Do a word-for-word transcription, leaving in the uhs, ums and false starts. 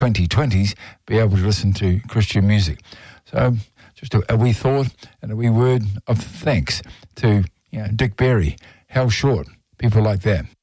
twenty twenties be able to listen to Christian music. So just a, a wee thought and a wee word of thanks to, you know, Dick Berry, Hal Short, people like that.